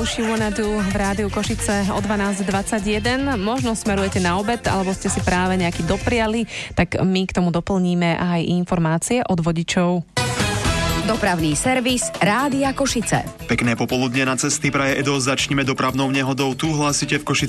She Wanna Do v rádiu Košice o 12:21. Možno smerujete na obed, alebo ste si práve nejaký dopriali, tak my k tomu doplníme aj informácie od vodičov. Dopravný servis Rádia Košice. Pekné popoludne na cesty praje Edo. Začneme dopravnou nehodou. Tu hlásite v Košici